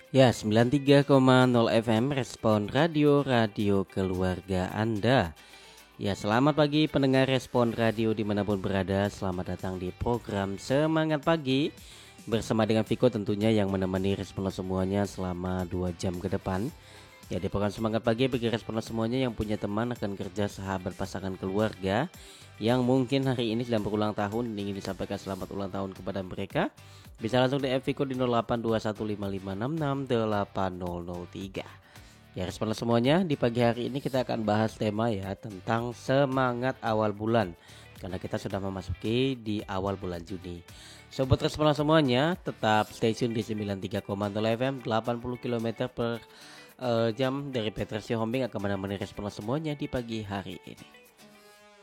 Ya, 93,0 FM Respon Radio Keluarga Anda. Ya, selamat pagi pendengar Respon Radio dimanapun berada. Selamat datang di program Semangat Pagi bersama dengan Viko tentunya yang menemani Respon semuanya selama 2 jam ke depan. Ya, di program Semangat Pagi bagi Respon semuanya yang punya teman, rekan kerja, sahabat, pasangan, keluarga yang mungkin hari ini sedang berulang tahun ingin disampaikan selamat ulang tahun kepada mereka, bisa langsung DM Viko di 082155668003. Ya, respon semuanya di pagi hari ini kita akan bahas tema ya tentang semangat awal bulan karena kita sudah memasuki di awal bulan Juni. Sobat respon semuanya tetap stay tune di 93,0 FM 80 km per jam dari Petrasi Hombing akan menemani respon semuanya di pagi hari ini.